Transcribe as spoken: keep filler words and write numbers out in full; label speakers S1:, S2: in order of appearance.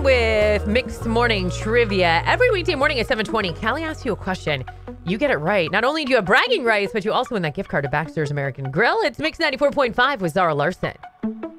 S1: with Mixed Morning Trivia. Every weekday morning at seven twenty, Callie asks you a question. You get it right. Not only do you have bragging rights, but you also win that gift card to Baxter's American Grill. It's Mix ninety-four point five with Zara Larson.